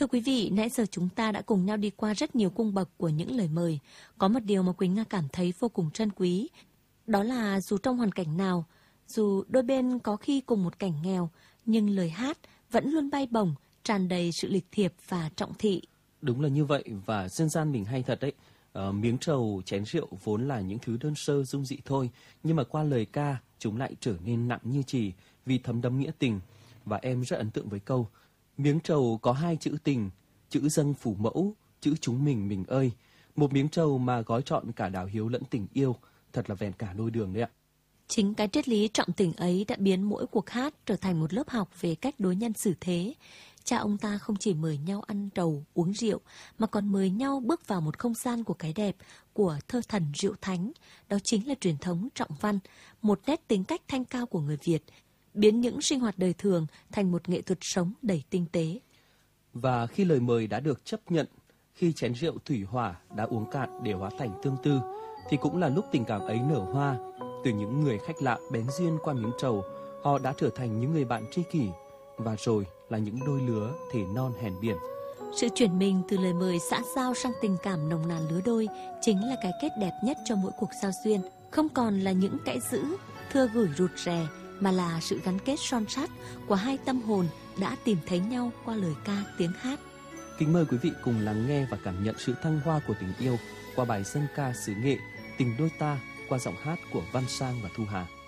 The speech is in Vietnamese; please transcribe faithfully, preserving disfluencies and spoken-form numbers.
Thưa quý vị, nãy giờ chúng ta đã cùng nhau đi qua rất nhiều cung bậc của những lời mời. Có một điều mà Quỳnh Nga cảm thấy vô cùng trân quý. Đó là dù trong hoàn cảnh nào, dù đôi bên có khi cùng một cảnh nghèo, nhưng lời hát vẫn luôn bay bổng, tràn đầy sự lịch thiệp và trọng thị. Đúng là như vậy, và dân gian mình hay thật đấy. Ờ, miếng trầu, chén rượu vốn là những thứ đơn sơ dung dị thôi, nhưng mà qua lời ca, chúng lại trở nên nặng như chì vì thấm đẫm nghĩa tình. Và em rất ấn tượng với câu miếng trầu có hai chữ tình, chữ dâng phủ mẫu, chữ chúng mình mình ơi. Một miếng trầu mà gói trọn cả đạo hiếu lẫn tình yêu, thật là vẹn cả đôi đường đấy ạ. Chính cái triết lý trọng tình ấy đã biến mỗi cuộc hát trở thành một lớp học về cách đối nhân xử thế. Cha ông ta không chỉ mời nhau ăn trầu, uống rượu, mà còn mời nhau bước vào một không gian của cái đẹp, của thơ thần rượu thánh. Đó chính là truyền thống trọng văn, một nét tính cách thanh cao của người Việt, biến những sinh hoạt đời thường thành một nghệ thuật sống đầy tinh tế. Và khi lời mời đã được chấp nhận, khi chén rượu thủy hỏa đã uống cạn để hóa thành tương tư, thì cũng là lúc tình cảm ấy nở hoa. Từ những người khách lạ bén duyên qua miếng trầu, họ đã trở thành những người bạn tri kỷ, và rồi là những đôi lứa thề non hẹn biển. Sự chuyển mình từ lời mời xã giao sang tình cảm nồng nàn lứa đôi chính là cái kết đẹp nhất cho mỗi cuộc giao duyên. Không còn là những cãi dữ, thưa gửi rụt rè, mà là sự gắn kết son sắt của hai tâm hồn đã tìm thấy nhau qua lời ca tiếng hát. Kính mời quý vị cùng lắng nghe và cảm nhận sự thăng hoa của tình yêu qua bài dân ca xứ Nghệ Tình Đôi Ta qua giọng hát của Văn Sang và Thu Hà.